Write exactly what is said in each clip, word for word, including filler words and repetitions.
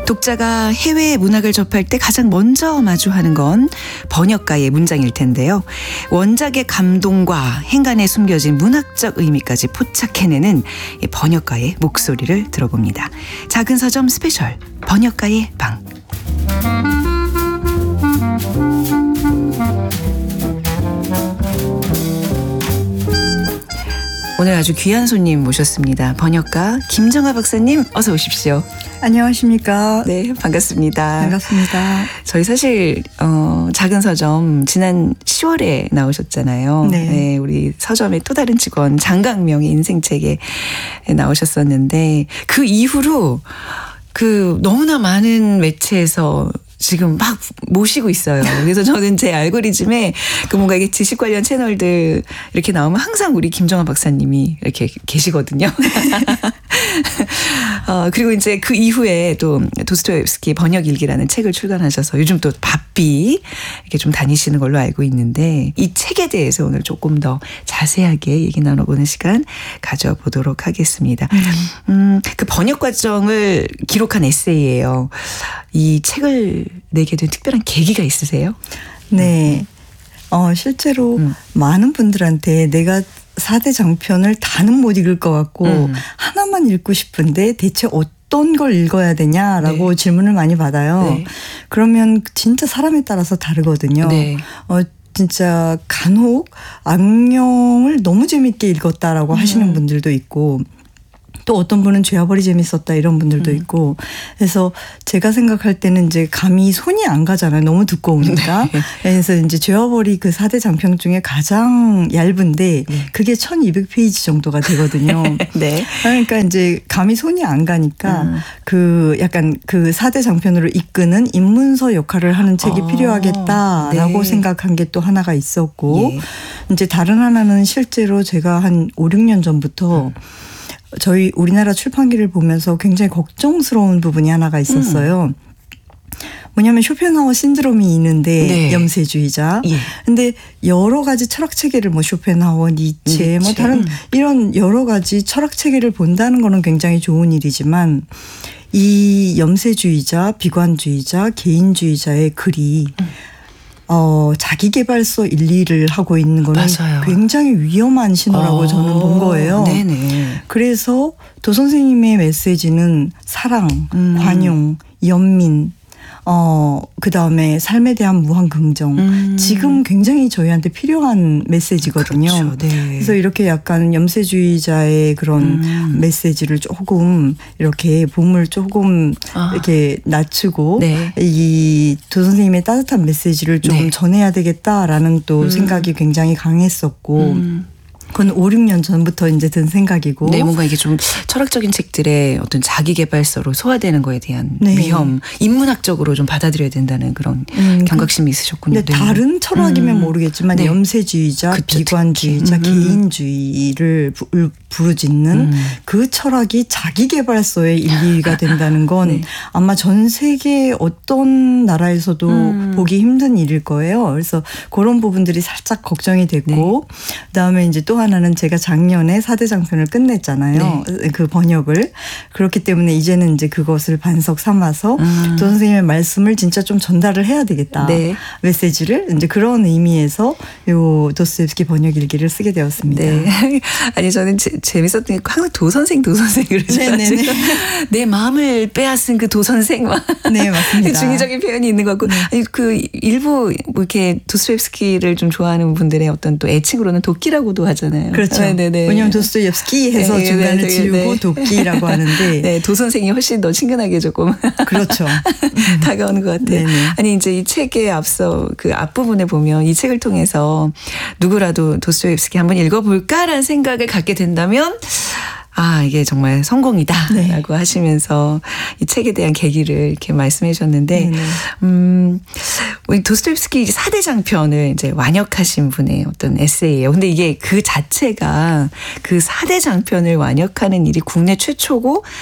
독자가 해외 문학을 접할 때 가장 먼저 마주하는 건 번역가의 문장일 텐데요. 원작의 감동과 행간에 숨겨진 문학적 의미까지 포착해내는 번역가의 목소리를 들어봅니다. 작은 서점 스페셜 번역가의 방. 오늘 아주 귀한 손님 모셨습니다. 번역가 김정아 박사님 어서 오십시오. 안녕하십니까. 네, 반갑습니다. 반갑습니다. 저희 사실 어, 작은 서점 지난 시월에 나오셨잖아요. 네. 네, 우리 서점의 또 다른 직원 장강명의 인생책에 나오셨었는데 그 이후로 그 너무나 많은 매체에서 지금 막 모시고 있어요. 그래서 저는 제 알고리즘에 그 뭔가 이게 지식 관련 채널들 이렇게 나오면 항상 우리 김정아 박사님이 이렇게 계시거든요. 어, 그리고 이제 그 이후에 또 도스토옙스키 번역일기라는 책을 출간하셔서 요즘 또 바삐 이렇게 좀 다니시는 걸로 알고 있는데 이 책에 대해서 오늘 조금 더 자세하게 얘기 나눠보는 시간 가져보도록 하겠습니다. 음, 그 번역 과정을 기록한 에세이예요. 이 책을 내게 된 특별한 계기가 있으세요? 네. 어, 실제로 음. 많은 분들한테 내가 사 대 장편을 다는 못 읽을 것 같고 음. 하나만 읽고 싶은데 대체 어떤 걸 읽어야 되냐라고 네. 질문을 많이 받아요. 네. 그러면 진짜 사람에 따라서 다르거든요. 네. 어, 진짜 간혹 악령을 너무 재밌게 읽었다라고 음. 하시는 분들도 있고 또 어떤 분은 죄와벌이 재밌었다 이런 분들도 음. 있고 그래서 제가 생각할 때는 이제 감히 손이 안 가잖아요. 너무 두꺼우니까. 네. 그래서 이제 죄와벌이 그 사 대 장편 중에 가장 얇은데 네. 그게 천이백 페이지 정도가 되거든요. 네. 그러니까 이제 감히 손이 안 가니까 음. 그 약간 그 사 대 장편으로 이끄는 입문서 역할을 하는 책이 어. 필요하겠다라고 네. 생각한 게 또 하나가 있었고 예. 이제 다른 하나는 실제로 제가 한 오, 육 년 전부터 음. 저희 우리나라 출판기를 보면서 굉장히 걱정스러운 부분이 하나가 있었어요. 음. 뭐냐면 쇼펜하우어 신드롬이 있는데 네. 염세주의자. 예. 근데 여러 가지 철학 체계를 뭐 쇼펜하우어, 니체, 니체 뭐 다른 이런 여러 가지 철학 체계를 본다는 거는 굉장히 좋은 일이지만 이 염세주의자, 비관주의자, 개인주의자의 글이 음. 어, 자기계발서 일, 이를 하고 있는 거는 맞아요. 굉장히 위험한 신호라고 어, 저는 본 거예요. 네네. 그래서 도 선생님의 메시지는 사랑, 음. 관용, 연민, 어, 그 다음에 삶에 대한 무한 긍정. 음. 지금 굉장히 저희한테 필요한 메시지거든요. 그렇죠. 네. 그래서 이렇게 약간 염세주의자의 그런 음. 메시지를 조금 이렇게 봄을 조금 아. 이렇게 낮추고 네. 이 도 선생님의 따뜻한 메시지를 좀 네. 전해야 되겠다라는 또 음. 생각이 굉장히 강했었고 음. 그건 오, 육 년 전부터 이제 든 생각이고. 네, 뭔가 이게 좀 철학적인 책들의 어떤 자기계발서로 소화되는 거에 대한 네. 위험, 인문학적으로 좀 받아들여야 된다는 그런 음, 경각심이 있으셨군요. 근데 네. 다른 철학이면 음. 모르겠지만 네. 염세주의자, 그쵸, 비관주의자, 음. 개인주의를 부, 부르짖는 음. 그 철학이 자기계발서의 일기가 된다는 건 네. 아마 전 세계 어떤 나라에서도 음. 보기 힘든 일일 거예요. 그래서 그런 부분들이 살짝 걱정이 됐고 네. 그다음에 이제 또 하나는 제가 작년에 사 대 장편을 끝냈잖아요. 네. 그 번역을. 그렇기 때문에 이제는 이제 그것을 반석 삼아서 음. 도 선생님의 말씀을 진짜 좀 전달을 해야 되겠다. 네. 메시지를 이제 그런 의미에서 요 도스토옙스키 번역일기를 쓰게 되었습니다. 네. 아니 저는 제, 재밌었던 게 항상 도 선생 도 선생 그러셔가지고 내 마음을 빼앗은 그 도 선생 막 네 맞습니다. 중의적인 표현이 있는 것 같고 네. 아니 그 일부 뭐 이렇게 도스토옙스키를 좀 좋아하는 분들의 어떤 또 애칭으로는 도끼라고도 하잖아요. 그렇죠. 네네네. 왜냐하면 도스토옙스키 해서 네, 중간을 네, 지우고 네. 도끼라고 하는데 네, 도 선생이 훨씬 더 친근하게 조금 그렇죠. 다가오는 것 같아요. 네네. 아니 이제 이 책에 앞서 그 앞부분에 보면 이 책을 통해서 누구라도 도스토옙스키 한번 읽어볼까라는 생각을 갖게 된다면 아, 이게 정말 성공이다라고 네. 하시면서 이 책에 대한 계기를 이렇게 말씀해 주셨는데, 네네. 음, 우리 도스토옙스키 사 대 장편을 이제 완역하신 분의 어떤 에세이예요. 근데 이게 그 자체가 그 사 대 장편을 완역하는 일이 국내 최초고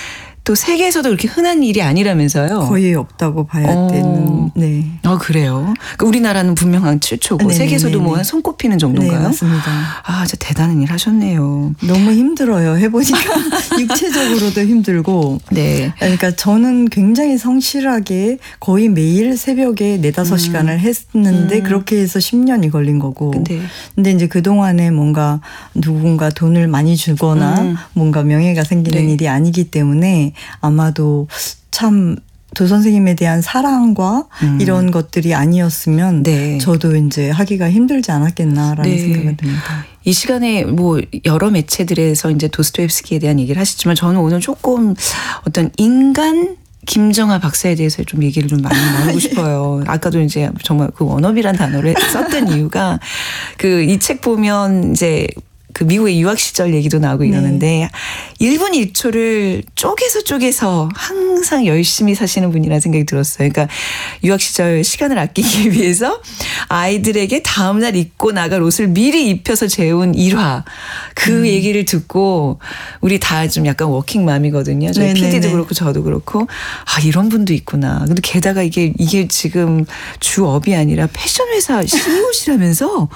또 세계에서도 그렇게 흔한 일이 아니라면서요. 거의 없다고 봐야 어. 되는. 네. 어 그래요. 그러니까 우리나라는 분명한 최초고 네네네네. 세계에서도 뭐 한 손꼽히는 정도인가요? 네, 맞습니다. 아, 진짜 대단한 일 하셨네요. 너무 힘들어요. 해보니까 육체적으로도 힘들고. 네. 그러니까 저는 굉장히 성실하게 거의 매일 새벽에 네다섯 시간을 했는데 음. 그렇게 해서 십 년이 걸린 거고. 근데, 근데 이제 그동안에 뭔가 누군가 돈을 많이 주거나 음. 뭔가 명예가 생기는 네. 일이 아니기 때문에 아마도 참 도 선생님에 대한 사랑과 음. 이런 것들이 아니었으면 네. 저도 이제 하기가 힘들지 않았겠나라는 네. 생각이 듭니다. 이 시간에 뭐 여러 매체들에서 이제 도스토옙스키에 대한 얘기를 하시지만 저는 오늘 조금 어떤 인간 김정아 박사에 대해서 좀 얘기를 좀 많이 나누고 싶어요. 아까도 이제 정말 그 원업이란 단어를 썼던 이유가 그 이 책 보면 이제 그 미국의 유학 시절 얘기도 나오고 이러는데 네. 일 분 일 초를 쪼개서 쪼개서 항상 열심히 사시는 분이라는 생각이 들었어요. 그러니까 유학 시절 시간을 아끼기 위해서 아이들에게 다음날 입고 나갈 옷을 미리 입혀서 재운 일화. 그 음. 얘기를 듣고 우리 다 좀 약간 워킹맘이거든요. 저희 네네네. 피디도 그렇고 저도 그렇고 아 이런 분도 있구나. 근데 게다가 이게 이게 지금 주업이 아니라 패션 회사 씨이오시라면서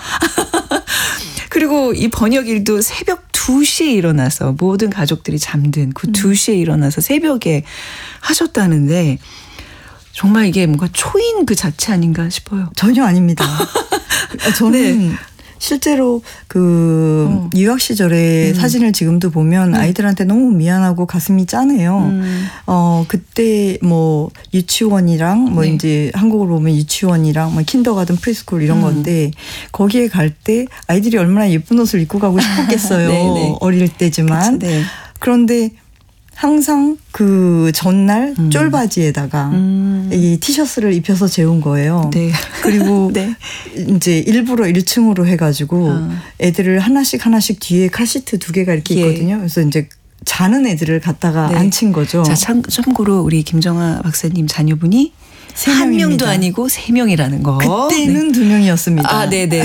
그리고 이 번역 일도 새벽 두 시에 일어나서 모든 가족들이 잠든 그 두 시에 일어나서 새벽에 하셨다는데 정말 이게 뭔가 초인 그 자체 아닌가 싶어요. 전혀 아닙니다. 저는 네. 실제로 그 어. 유학 시절에 음. 사진을 지금도 보면 네. 아이들한테 너무 미안하고 가슴이 짠해요. 음. 어 그때 뭐 유치원이랑 뭐 네. 이제 한국으로 보면 유치원이랑 뭐 킨더가든 프리스쿨 이런 음. 건데 거기에 갈 때 아이들이 얼마나 예쁜 옷을 입고 가고 싶었겠어요. 네, 네. 어릴 때지만. 네. 그런데 항상 그 전날 음. 쫄바지에다가 음. 이 티셔츠를 입혀서 재운 거예요. 네. 그리고 네. 이제 일부러 일 층으로 해가지고 어. 애들을 하나씩 하나씩 뒤에 카시트 두 개가 이렇게 예. 있거든요. 그래서 이제 자는 애들을 갖다가 네. 앉힌 거죠. 자, 참, 참고로 우리 김정아 박사님 자녀분이 한 명도 아니고 세 명이라는 거. 그때는 네. 두 명이었습니다. 아, 네네네.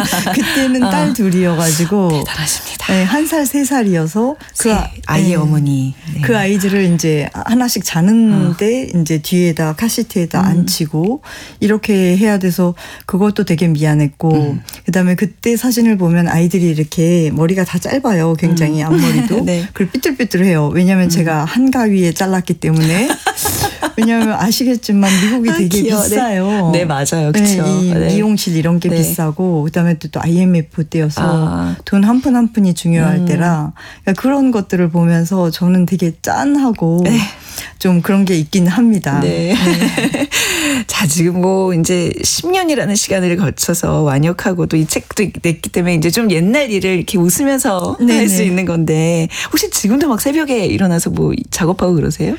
그때는 딸 아, 둘이어가지고. 대단하십니다. 네, 한 살, 세 살이어서 그 아이의 네. 어머니. 네. 그 아이들을 이제 하나씩 자는데 어. 이제 뒤에다 카시트에다 음. 앉히고 이렇게 해야 돼서 그것도 되게 미안했고 음. 그다음에 그때 사진을 보면 아이들이 이렇게 머리가 다 짧아요. 굉장히 음. 앞머리도. 네. 그리고 삐뚤삐뚤해요. 왜냐하면 음. 제가 한가위에 잘랐기 때문에. 왜냐하면 아시겠지만 미국이 아, 되게 귀여워. 비싸요. 네, 네 맞아요. 그렇죠. 네, 네. 미용실 이런 게 네. 비싸고 그다음에 또, 또 아이엠에프 때여서 아. 돈 한 푼 한 푼이 중요할 음. 때라 그러니까 그런 것들을 보면서 저는 되게 짠하고 네. 좀 그런 게 있긴 합니다. 네. 네. 자, 지금 뭐 이제 십 년이라는 시간을 거쳐서 완역하고 또 이 책도 냈기 때문에 이제 좀 옛날 일을 이렇게 웃으면서 할 수 있는 건데 혹시 지금도 막 새벽에 일어나서 뭐 작업하고 그러세요?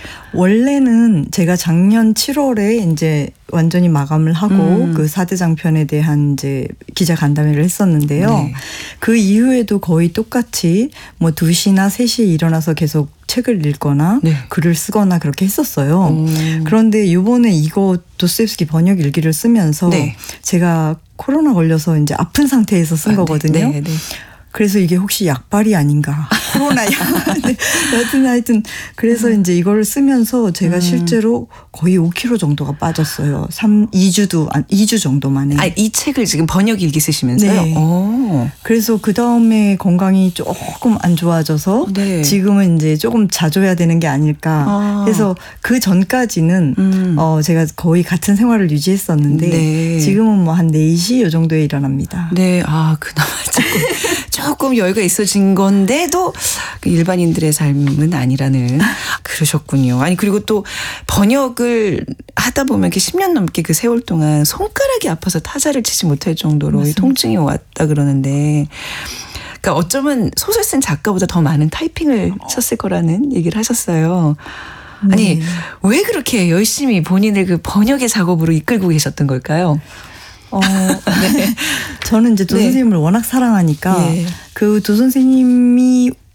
원래는 제가 작년 칠월에 이제 완전히 마감을 하고 음. 그 사 대 장편에 대한 이제 기자 간담회를 했었는데요. 네. 그 이후에도 거의 똑같이 뭐 두 시나 세 시에 일어나서 계속 책을 읽거나 네. 글을 쓰거나 그렇게 했었어요. 음. 그런데 이번에 이거 도스토옙스키 번역 일기를 쓰면서 네. 제가 코로나 걸려서 이제 아픈 상태에서 쓴 아, 거거든요. 네. 네. 네. 그래서 이게 혹시 약발이 아닌가. 코로나 약. 네. 하여튼 하여튼 그래서 음. 이제 이거를 쓰면서 제가 음. 실제로 거의 오 킬로그램 정도가 빠졌어요. 삼, 이 주도, 이 주 정도 만에. 아, 이 책을 지금 번역 일기 쓰시면서요? 네. 오. 그래서 그 다음에 건강이 조금 안 좋아져서 네. 지금은 이제 조금 자줘야 되는 게 아닐까 아. 해서 그 전까지는 음. 어, 제가 거의 같은 생활을 유지했었는데 네. 지금은 뭐 한 네 시 요 정도에 일어납니다. 네. 아, 그나마 조금. 조금 여유가 있어진 건데도 일반인들의 삶은 아니라는 그러셨군요. 아니 그리고 또 번역을 하다 보면 이렇게 십 년 넘게 그 세월 동안 손가락이 아파서 타자를 치지 못할 정도로 맞습니다. 통증이 왔다 그러는데 그러니까 어쩌면 소설 쓴 작가보다 더 많은 타이핑을 쳤을 거라는 얘기를 하셨어요. 아니 네. 왜 그렇게 열심히 본인을 그 번역의 작업으로 이끌고 계셨던 걸까요? 어, 네. 저는 이제 도 네. 선생님을 워낙 사랑하니까 예. 그 도 선생님이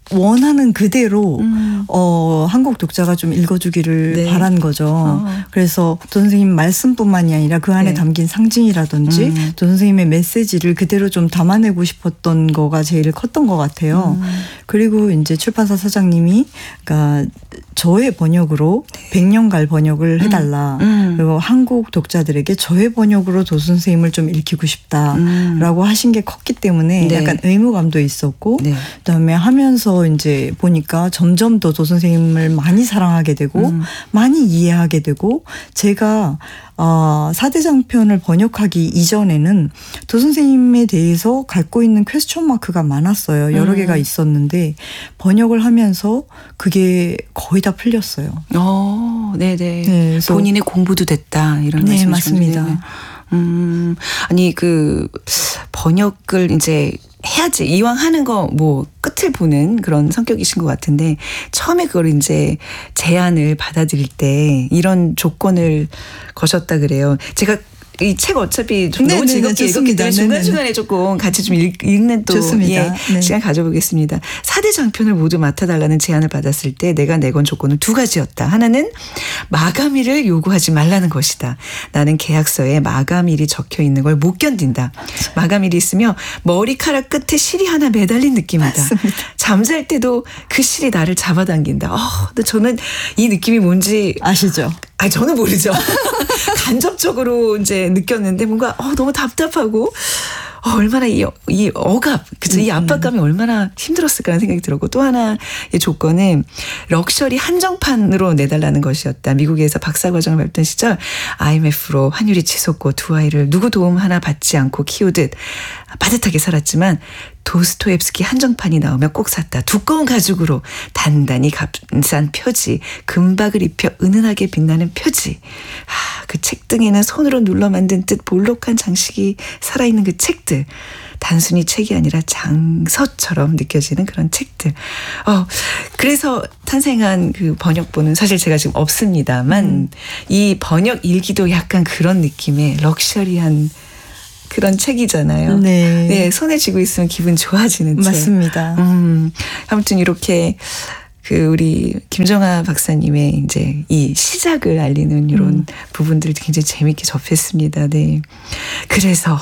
원하는 그대로 음. 어, 한국 독자가 좀 읽어주기를 네. 바란 거죠. 어. 그래서 도 선생님 말씀뿐만이 아니라 그 안에 네. 담긴 상징이라든지 음. 도 선생님의 메시지를 그대로 좀 담아내고 싶었던 거가 제일 컸던 것 같아요. 음. 그리고 이제 출판사 사장님이 그러니까 저의 번역으로 백년갈 번역을 해달라. 음. 그리고 한국 독자들에게 저의 번역으로 도 선생님을 좀 읽히고 싶다라고 음. 하신 게 컸기 때문에 네. 약간 의무감도 있었고 네. 그다음에 하면서 이제 보니까 점점 더 도 선생님을 많이 사랑하게 되고 음. 많이 이해하게 되고 제가 어, 사대장편을 번역하기 이전에는 도 선생님에 대해서 갖고 있는 퀘스천 마크가 많았어요. 여러 음. 개가 있었는데 번역을 하면서 그게 거의 다 풀렸어요. 어, 네네. 네, 그래서 본인의 공부도 됐다 이런 네, 말씀이시죠. 맞습니다. 음, 아니 그 번역을 이제 해야지 이왕 하는 거 뭐 끝을 보는 그런 성격이신 것 같은데 처음에 그걸 이제 제안을 받아들일 때 이런 조건을 거셨다 그래요. 제가 이 책 어차피 좀 너무 네네네, 즐겁게 읽었기 때문에 중간중간에 조금 같이 좀 읽, 읽는 또 좋습니다. 예, 네. 시간 가져보겠습니다. 사 대 장편을 모두 맡아달라는 제안을 받았을 때 내가 내건 조건은 두 가지였다. 하나는 마감일을 요구하지 말라는 것이다. 나는 계약서에 마감일이 적혀 있는 걸 못 견딘다. 마감일이 있으며 머리카락 끝에 실이 하나 매달린 느낌이다. 맞습니다. 잠잘 때도 그 실이 나를 잡아당긴다. 어, 근데 저는 이 느낌이 뭔지 아시죠? 아니 저는 모르죠. 간접적으로 이제 느꼈는데 뭔가 어, 너무 답답하고 어, 얼마나 이, 이 억압, 그쵸? 이 압박감이 얼마나 힘들었을까라는 생각이 들었고 또 하나의 조건은 럭셔리 한정판으로 내달라는 것이었다. 미국에서 박사과정을 밟던 시절 아이엠에프로 환율이 치솟고 두 아이를 누구 도움 하나 받지 않고 키우듯 빠듯하게 살았지만 도스토옙스키 한정판이 나오면 꼭 샀다. 두꺼운 가죽으로 단단히 값싼 표지, 금박을 입혀 은은하게 빛나는 표지. 아, 그 책등에는 손으로 눌러 만든 듯 볼록한 장식이 살아있는 그 책들. 단순히 책이 아니라 장서처럼 느껴지는 그런 책들. 어, 그래서 탄생한 그 번역본은 사실 제가 지금 없습니다만 음. 이 번역 일기도 약간 그런 느낌의 럭셔리한 그런 책이잖아요. 네. 네, 손에 쥐고 있으면 기분 좋아지는 책. 맞습니다. 음, 아무튼 이렇게 그 우리 김정아 박사님의 이제 이 시작을 알리는 이런 음. 부분들을 굉장히 재미있게 접했습니다. 네. 그래서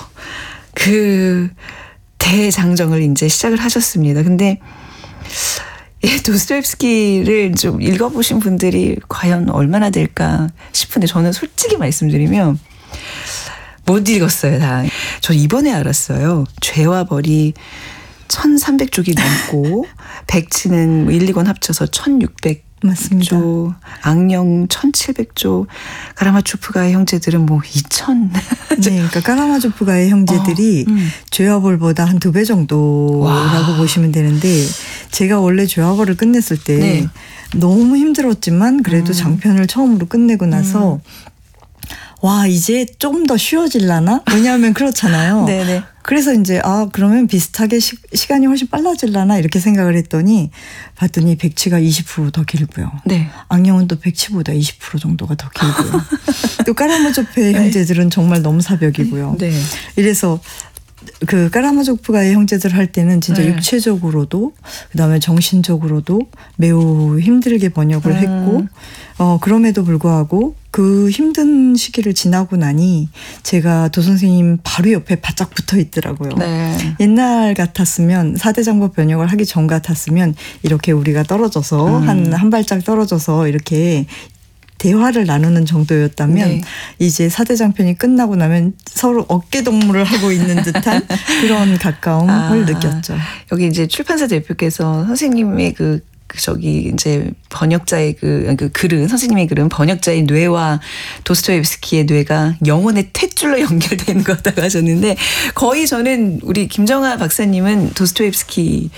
그 대장정을 이제 시작을 하셨습니다. 근데 예, 도스토옙스키를 좀 읽어보신 분들이 과연 얼마나 될까 싶은데 저는 솔직히 말씀드리면 못 읽었어요, 다. 저 이번에 알았어요. 죄와 벌이 천삼백 쪽이 넘고 백치는 일, 이 권 합쳐서 천육백 맞습니다. 조, 악령 천칠백 조, 가라마초프가의 형제들은 뭐 이천. 네, 그러니까 까라마조프가의 형제들이 어, 음. 죄와 벌보다 한 두 배 정도라고 와. 보시면 되는데 제가 원래 죄와 벌을 끝냈을 때 네. 너무 힘들었지만 그래도 음. 장편을 처음으로 끝내고 나서 음. 와 이제 좀 더 쉬워질라나? 왜냐하면 그렇잖아요. 네네. 그래서 이제 아 그러면 비슷하게 시, 시간이 훨씬 빨라질라나 이렇게 생각을 했더니 봤더니 백치가 이십 퍼센트 더 길고요. 네. 악령은 또 백치보다 이십 퍼센트 정도가 더 길고요. 또 까라마조프의 네. 형제들은 정말 너무 사벽이고요. 네. 이래서 그 까라마조프가의 형제들 할 때는 진짜 네. 육체적으로도 그다음에 정신적으로도 매우 힘들게 번역을 음. 했고 어 그럼에도 불구하고 그 힘든 시기를 지나고 나니 제가 도 선생님 바로 옆에 바짝 붙어 있더라고요. 네. 옛날 같았으면 사대장법 번역을 하기 전 같았으면 이렇게 우리가 떨어져서 음. 한, 한 발짝 떨어져서 이렇게 대화를 나누는 정도였다면 네. 이제 사대장편이 끝나고 나면 서로 어깨동무를 하고 있는 듯한 그런 가까움을 아, 느꼈죠. 여기 이제 출판사 대표께서 선생님의 그, 그 저기 이제 번역자의 그, 그 글은 선생님의 글은 번역자의 뇌와 도스토옙스키의 뇌가 영혼의 탯줄로 연결되는 거다고 하셨는데 거의 저는 우리 김정아 박사님은 도스토옙스키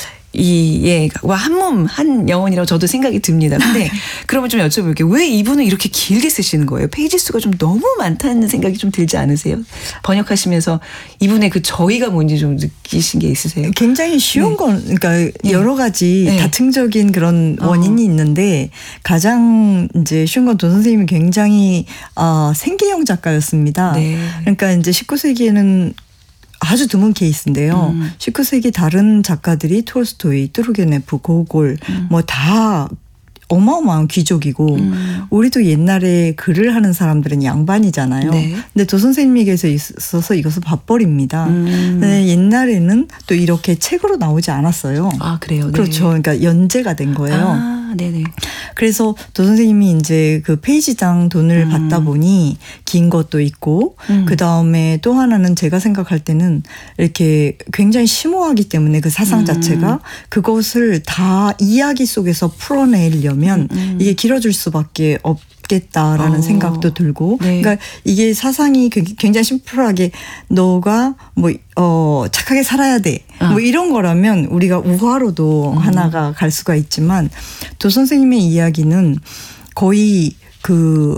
이와 한 몸 한 영혼이라고 저도 생각이 듭니다. 근데 그러면 좀 여쭤볼게요. 왜 이분은 이렇게 길게 쓰시는 거예요? 페이지 수가 좀 너무 많다는 생각이 좀 들지 않으세요? 번역하시면서 이분의 그 저희가 뭔지 좀 느끼신 게 있으세요? 굉장히 쉬운 네. 건 그러니까 여러 가지 네. 다층적인 그런 원인이 어. 있는데 가장 이제 쉬운 건 도 선생님이 굉장히 어, 생계형 작가였습니다. 네. 그러니까 이제 십구 세기에는 아주 드문 케이스인데요. 음. 십구 세기 다른 작가들이 톨스토이, 투르게네프, 고골 음. 뭐 다 어마어마한 귀족이고 음. 우리도 옛날에 글을 하는 사람들은 양반이잖아요. 네. 근데 도 선생님에게서 있어서 이것은 밥벌입니다. 음. 근데 옛날에는 또 이렇게 책으로 나오지 않았어요. 아, 그래요? 네. 그렇죠. 그러니까 연재가 된 거예요. 아, 네네. 그래서 도 선생님이 이제 그 페이지당 돈을 음. 받다 보니 긴 것도 있고 음. 그 다음에 또 하나는 제가 생각할 때는 이렇게 굉장히 심오하기 때문에 그 사상 음. 자체가 그것을 다 이야기 속에서 풀어내려면 음, 음. 이게 길어질 수밖에 없겠다라는 어. 생각도 들고 네. 그러니까 이게 사상이 굉장히 심플하게 너가 뭐 어 착하게 살아야 돼. 어. 뭐 이런 거라면 우리가 우화로도 음. 하나가 갈 수가 있지만 도 선생님의 이야기는 거의 그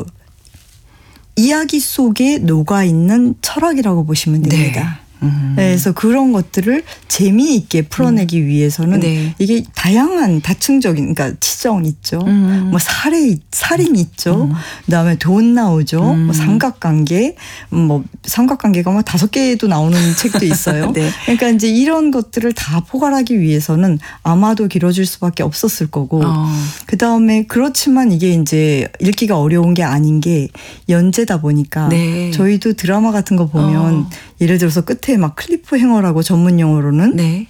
이야기 속에 녹아있는 철학이라고 보시면 됩니다. 네. 음. 그래서 그런 것들을 재미있게 풀어내기 음. 위해서는 네. 이게 다양한 다층적인 그러니까 치정 있죠. 음. 뭐 살해, 살인 있죠. 음. 그다음에 돈 나오죠. 음. 뭐 삼각관계 뭐 삼각관계가 뭐 다섯 개도 나오는 책도 있어요. 네. 그러니까 이제 이런 것들을 다 포괄하기 위해서는 아마도 길어질 수밖에 없었을 거고 어. 그다음에 그렇지만 이게 이제 읽기가 어려운 게 아닌 게 연재다 보니까 네. 저희도 드라마 같은 거 보면 어. 예를 들어서 끝에 막 클리프 행어라고 전문 용어로는 네.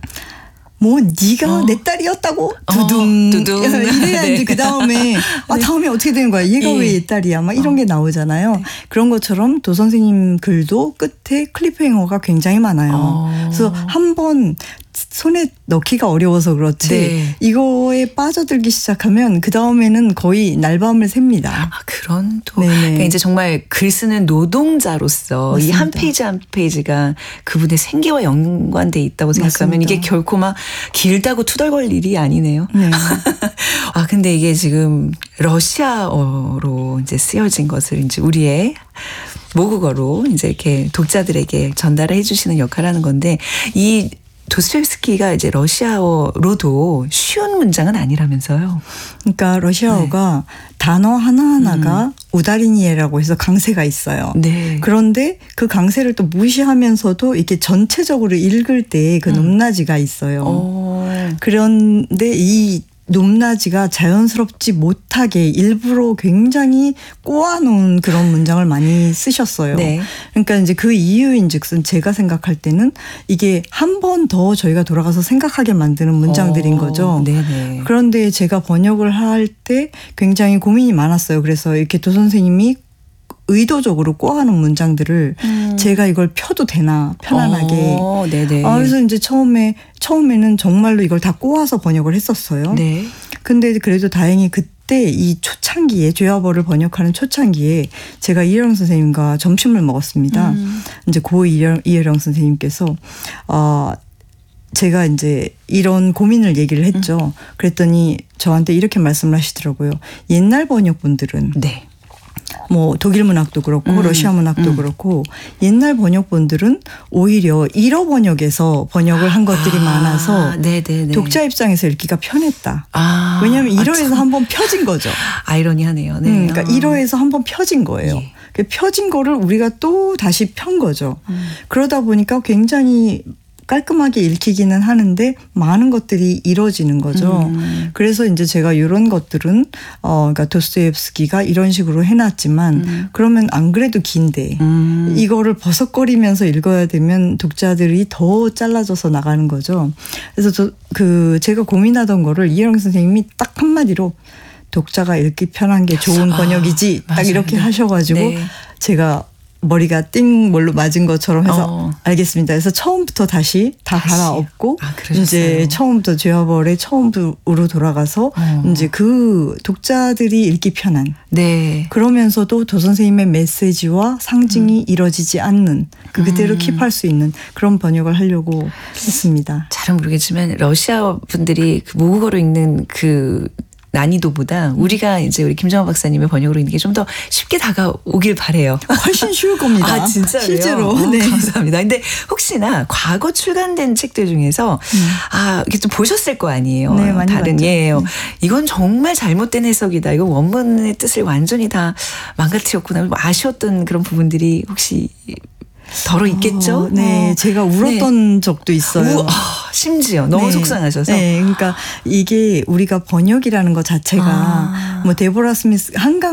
뭐 네가 어. 내 딸이었다고 두둥 어, 두둥. 이래야 네. 이제 그 다음에 아 다음에 어떻게 되는 거야 얘가 예. 왜 얘 딸이야 막 이런 어. 게 나오잖아요. 네. 그런 것처럼 도 선생님 글도 끝에 클리프행어가 굉장히 많아요. 어. 그래서 한번 손에 넣기가 어려워서 그렇지 네. 이거에 빠져들기 시작하면 그 다음에는 거의 날밤을 셉니다. 아, 그런 또 네네. 그러니까 이제 정말 글 쓰는 노동자로서 이 한 맞습니다. 페이지 한 페이지가 그분의 생계와 연관돼 있다고 생각하면 맞습니다. 이게 결코 막 길다고 투덜거릴 일이 아니네요. 네. 아, 근데 이게 지금 러시아어로 이제 쓰여진 것을 이제 우리의 모국어로 이제 이렇게 독자들에게 전달해 주시는 역할을 하는 건데 이 도스토옙스키가 이제 러시아어로도 쉬운 문장은 아니라면서요. 그러니까 러시아어가 네. 단어 하나하나가 음. 우다리니에라고 해서 강세가 있어요. 네. 그런데 그 강세를 또 무시하면서도 이렇게 전체적으로 읽을 때 그 음. 높낮이가 있어요. 오. 그런데 이 높낮이가 자연스럽지 못하게 일부러 굉장히 꼬아놓은 그런 문장을 많이 쓰셨어요. 네. 그러니까 이제 그 이유인즉슨 제가 생각할 때는 이게 한 번 더 저희가 돌아가서 생각하게 만드는 문장들인 거죠. 네네. 그런데 제가 번역을 할 때 굉장히 고민이 많았어요. 그래서 이렇게 도 선생님이 의도적으로 꼬아놓은 문장들을 음. 제가 이걸 펴도 되나 편안하게. 오, 네네. 아, 그래서 이제 처음에 처음에는 정말로 이걸 다 꼬아서 번역을 했었어요. 네. 근데 그래도 다행히 그때 이 초창기에 죄와벌을 번역하는 초창기에 제가 이혜령 선생님과 점심을 먹었습니다. 음. 이제 고 이혜령, 이혜령 선생님께서 어, 제가 이제 이런 고민을 얘기를 했죠. 음. 그랬더니 저한테 이렇게 말씀을 하시더라고요. 옛날 번역본들은. 네. 뭐 독일 문학도 그렇고 음, 러시아 문학도 음. 그렇고 옛날 번역본들은 오히려 일어 번역에서 번역을 한 것들이 아, 많아서 네네네. 독자 입장에서 읽기가 편했다. 아, 왜냐하면 일어에서 아, 한번 펴진 거죠. 아이러니하네요. 네. 음, 그러니까 일어에서 한번 펴진 거예요. 예. 펴진 거를 우리가 또 다시 편 거죠. 음. 그러다 보니까 굉장히 깔끔하게 읽히기는 하는데 많은 것들이 이뤄지는 거죠. 음. 그래서 이제 제가 이런 것들은 어 그러니까 도스토옙스키가 이런 식으로 해놨지만 음. 그러면 안 그래도 긴데 음. 이거를 버석거리면서 읽어야 되면 독자들이 더 잘라져서 나가는 거죠. 그래서 저, 그 제가 고민하던 거를 이혜령 선생님이 딱 한마디로 독자가 읽기 편한 게 좋은 아, 번역이지 딱 맞아요. 이렇게 하셔가지고 네. 제가 머리가 띵 뭘로 맞은 것처럼 해서 어. 알겠습니다. 그래서 처음부터 다시 다 다시. 갈아엎고 아, 이제 처음부터 죄와벌의 처음으로 돌아가서 어. 이제 그 독자들이 읽기 편한 네. 그러면서도 도 선생님의 메시지와 상징이 음. 이뤄지지 않는 그 그대로 음. 킵할 수 있는 그런 번역을 하려고 했습니다. 잘은 모르겠지만 러시아 분들이 그 모국어로 읽는 그 난이도보다 우리가 이제 우리 김정화 박사님의 번역으로 있는 게 좀 더 쉽게 다가오길 바래요. 훨씬 쉬울 겁니다. 아, 진짜요? 실제로. 어, 네. 감사합니다. 근데 혹시나 과거 출간된 책들 중에서 음. 아, 이게 좀 보셨을 거 아니에요. 네, 많이 다른 봤죠. 예요. 네. 이건 정말 잘못된 해석이다. 이거 원문의 뜻을 완전히 다 망가뜨렸구나. 아쉬웠던 그런 부분들이 혹시 덜어 있겠죠? 어, 네, 어. 제가 울었던 네. 적도 있어요. 우, 아, 심지어 너무 네. 속상하셔서. 네, 그러니까 이게 우리가 번역이라는 것 자체가 아. 뭐 데보라 스미스 한강